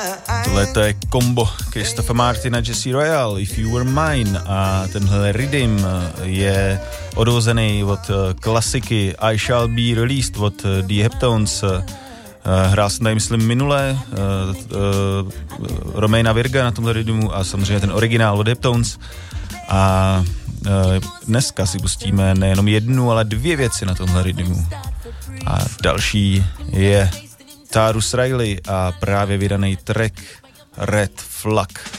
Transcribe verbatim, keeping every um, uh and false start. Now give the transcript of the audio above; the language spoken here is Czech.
Tohle to je kombo Christopha Martina, Jesse Royal, If You Were Mine, a tenhle rhythm je odvozený od klasiky I Shall Be Released od The Heptones. Hrál jsem tady, myslím, minule uh, uh, Romaina Virga na tomhle rhythmu a samozřejmě ten originál od Heptones. A uh, dneska si pustíme nejenom jednu, ale dvě věci na tomhle rhythmu. A další je Tarrus Riley a právě vydaný track Red Flag.